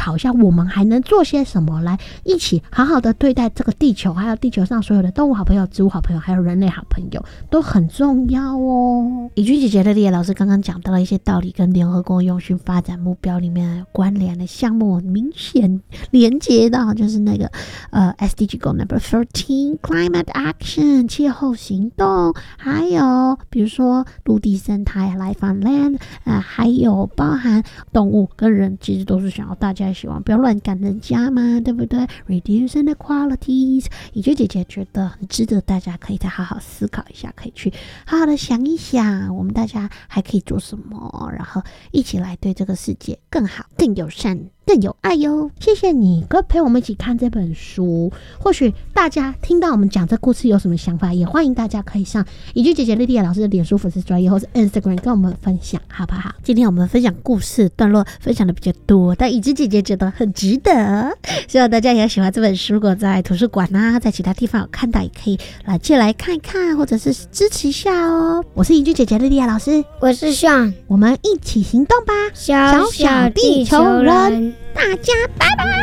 考一下我们还能做些什么来一起好好的对待这个地球，还有地球上所有的动物好朋友、植物好朋友，还有人类好朋友，都很重要哦。怡君姐姐的丽叶老师刚刚讲到了一些道理，跟联合国永续发展目标里面的关联的项目，明显连接到就是那个SDG Goal Number 13 Climate Action 气候行动，还有比如说陆地生态 Life on Land，还有包含动物跟人，其实都是想要大家希望不要乱赶人家嘛，对不对 ？Reduce inequalities， 怡君姐姐觉得很值得大家可以再好好思考一下，可以去好好的想一想，我们大家还可以做什么，然后一起来对这个世界更好、更友善、更有爱哟。谢谢你跟陪我们一起看这本书，或许大家听到我们讲这故事有什么想法，也欢迎大家可以上怡君姐姐莉莉亚老师的脸书粉丝专页或是 Instagram 跟我们分享，好不好？今天我们分享故事段落分享的比较多，但怡君姐姐觉得很值得，希望大家也喜欢这本书。如果在图书馆啊，在其他地方有看到，也可以借来看一看，或者是支持一下哦。我是怡君姐姐莉莉亚老师， 我是Sean， 我们一起行动吧， 小小地球人， 大家拜拜。